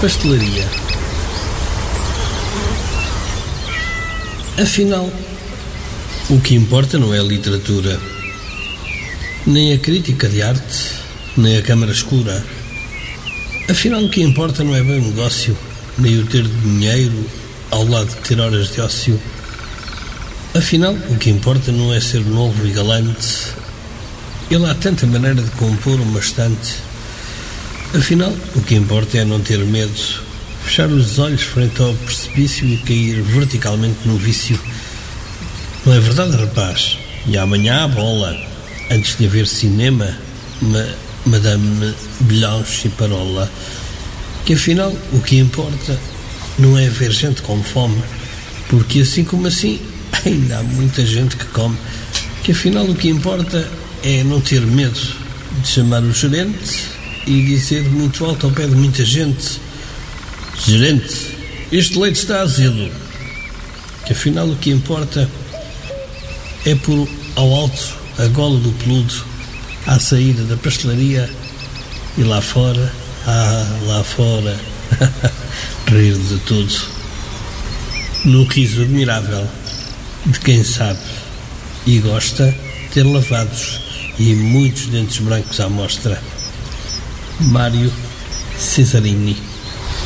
Pastelaria. Afinal, o que importa não é a literatura, nem a crítica de arte, nem a câmara escura. Afinal, o que importa não é bem o negócio, nem o ter dinheiro ao lado de ter horas de ócio. Afinal, o que importa não é ser novo e galante. Ele há tanta maneira de compor uma estante. Afinal, o que importa é não ter medo, fechar os olhos frente ao precipício e cair verticalmente no vício. Não é verdade, rapaz? E amanhã há bola, antes de haver cinema, Madame Blanche e Parola. Que afinal, o que importa não é ver gente com fome, porque assim como assim, ainda há muita gente que come. Que afinal, o que importa é não ter medo de chamar o gerente e dizer muito alto ao pé de muita gente: gerente, este leite está azedo. Que afinal o que importa é pôr ao alto a gola do peludo à saída da pastelaria e lá fora, lá fora, rir de tudo, num riso admirável de quem sabe e gosta ter lavados e muitos dentes brancos à mostra. Mário Cesarini.